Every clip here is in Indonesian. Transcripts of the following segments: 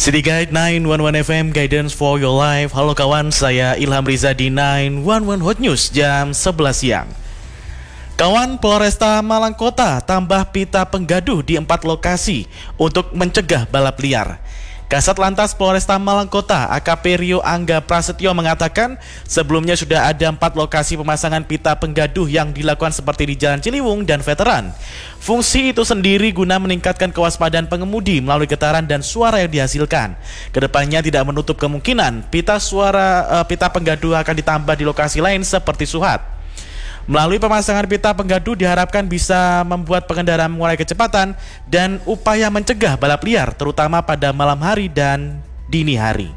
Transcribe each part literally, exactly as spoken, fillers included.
City Guide sembilan satu satu F M, Guidance for Your Life. Halo kawan, saya Ilham Riza di sembilan satu satu Hot News jam sebelas siang. Kawan, Polresta Malang Kota tambah pita penggaduh di empat lokasi untuk mencegah balap liar. Kasat Lantas Polresta Malang Kota A K P Rio Angga Prasetyo mengatakan sebelumnya sudah ada empat lokasi pemasangan pita penggaduh yang dilakukan seperti di Jalan Ciliwung dan Veteran. Fungsi itu sendiri guna meningkatkan kewaspadaan pengemudi melalui getaran dan suara yang dihasilkan. Kedepannya tidak menutup kemungkinan pita suara uh, pita penggaduh akan ditambah di lokasi lain seperti Suhat. Melalui pemasangan pita penggaduh diharapkan bisa membuat pengendara mengurangi kecepatan dan upaya mencegah balap liar terutama pada malam hari dan dini hari.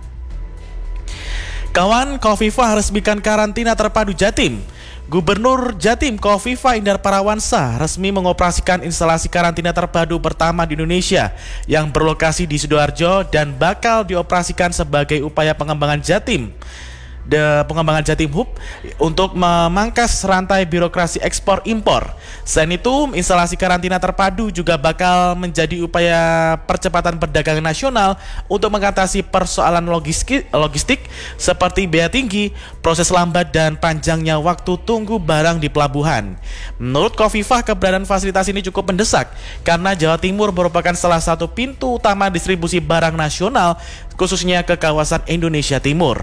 Kawan, Khofifah resmikan karantina terpadu Jatim. Gubernur Jatim Khofifah Indar Parawansa resmi mengoperasikan instalasi karantina terpadu pertama di Indonesia yang berlokasi di Sidoarjo dan bakal dioperasikan sebagai upaya pengembangan Jatim. The pengembangan Jatim Hub untuk memangkas rantai birokrasi ekspor impor. Selain itu, instalasi karantina terpadu juga bakal menjadi upaya percepatan perdagangan nasional untuk mengatasi persoalan logistik, logistik seperti biaya tinggi, proses lambat dan panjangnya waktu tunggu barang di pelabuhan. Menurut Khofifah, keberadaan fasilitas ini cukup mendesak karena Jawa Timur merupakan salah satu pintu utama distribusi barang nasional khususnya ke kawasan Indonesia Timur.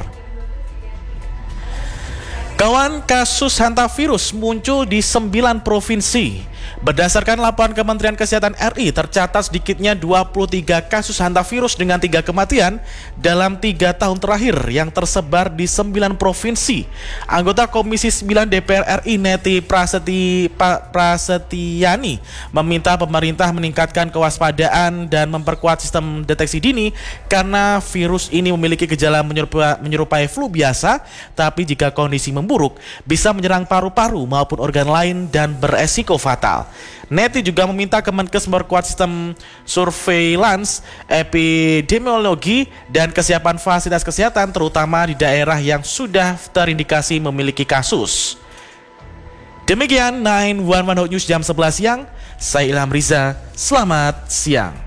Kawan, kasus hantavirus muncul di sembilan provinsi. Berdasarkan laporan Kementerian Kesehatan R I, tercatat sedikitnya dua puluh tiga kasus hantavirus dengan tiga kematian dalam tiga tahun terakhir yang tersebar di sembilan provinsi. Anggota Komisi sembilan D P R R I Neti Praseti, Prasetyani meminta pemerintah meningkatkan kewaspadaan dan memperkuat sistem deteksi dini karena virus ini memiliki gejala menyerupai, menyerupai flu biasa, tapi jika kondisi memburuk bisa menyerang paru-paru maupun organ lain dan beresiko fatal. Neti juga meminta Kemenkes memperkuat sistem surveillance, epidemiologi, dan kesiapan fasilitas kesehatan terutama di daerah yang sudah terindikasi memiliki kasus. Demikian sembilan satu satu Hot News jam sebelas siang. Saya Ilham Riza, selamat siang.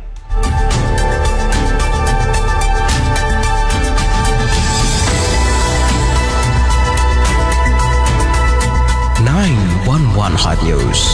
sembilan satu satu Hot News.